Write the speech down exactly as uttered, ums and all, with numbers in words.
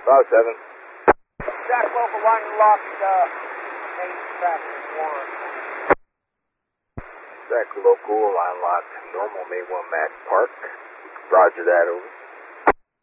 five seven. Jack local line locked, uh, main traffic one. Jack local line locked, normal May one Mac Park. Roger that, over.